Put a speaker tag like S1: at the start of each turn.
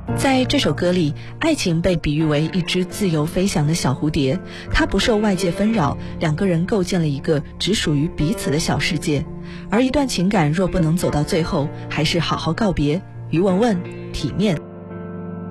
S1: 在这首歌里，爱情被比喻为一只自由飞翔的小蝴蝶，它不受外界纷扰，两个人构建了一个只属于彼此的小世界。而一段情感若不能走到最后，还是好好告别。于文文，体面。